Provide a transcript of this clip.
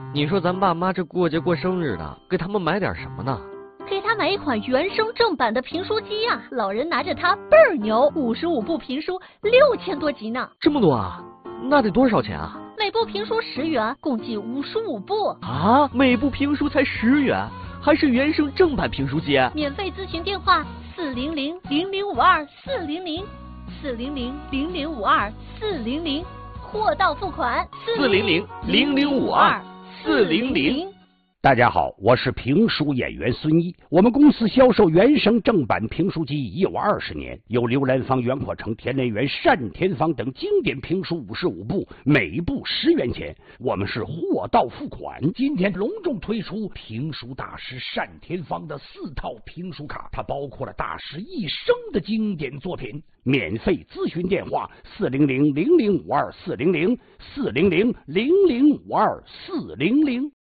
你说咱爸妈这过节过生日的，给他们买点什么呢？ 给他买一款原声正版的评书机呀，老人拿着它倍儿牛，55部评书6000多集呢。 这么多啊？那得多少钱啊？ 每部评书10元，共计55部。 啊，每部评书才10元，还是原声正版评书机？ 免费咨询电话400-0052-400，400-0052-400，货到付款 400-0052-400。 大家好，我是评书演员孙一。我们公司销售原声正版评书机已有20年，有刘兰芳、袁阔成、田连元、单田芳等经典评书55部，每部10元钱。我们是货到付款。今天隆重推出评书大师单田芳的4套评书卡，它包括了大师一生的经典作品。免费咨询电话400-0052-400，400-0052-400。